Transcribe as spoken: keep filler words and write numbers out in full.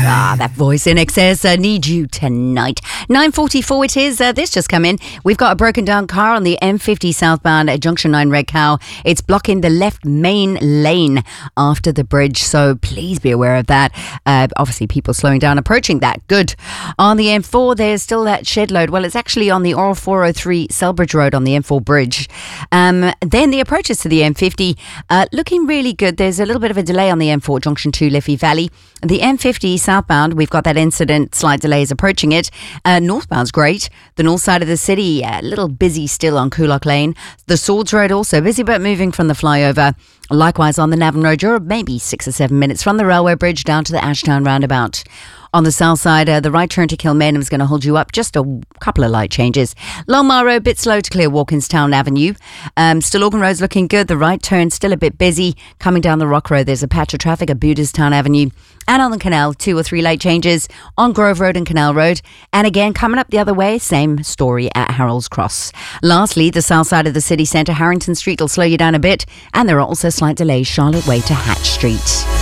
Ah, that voice in excess. I need you tonight. nine forty-four it is. Uh, this just come in. We've got a broken down car on the M fifty southbound at Junction nine Red Cow. It's blocking the left main lane after the bridge, so please be aware of that. Uh, obviously, people slowing down, approaching that. Good. On the M four, there's still that shed load. Well, it's actually on the R four oh three Selbridge Road on the M four bridge. Um, then the approaches to the M fifty, uh, looking really good. There's a little bit of a delay on the M four Junction two Liffey Valley. The M fifty southbound, we've got that incident, slight delays approaching it. Uh, northbound's great. The north side of the city, a little busy still on Coolock Lane. The Swords Road also busy, but moving from the flyover. Likewise on the Navan Road, you're maybe six or seven minutes from the railway bridge down to the Ashtown roundabout. On the south side, uh, the right turn to Kilmainham is going to hold you up. Just a couple of light changes. Longmire Road, bit slow to clear Walkinstown Avenue. Um, Stillorgan Road's looking good. The right turn still a bit busy. Coming down the Rock Road, there's a patch of traffic at Booterstown Avenue. And on the canal, two or three late changes on Grove Road and Canal Road. And again, coming up the other way, same story at Harold's Cross. Lastly, the south side of the city centre, Harrington Street will slow you down a bit. And there are also slight delays Charlotte Way to Hatch Street.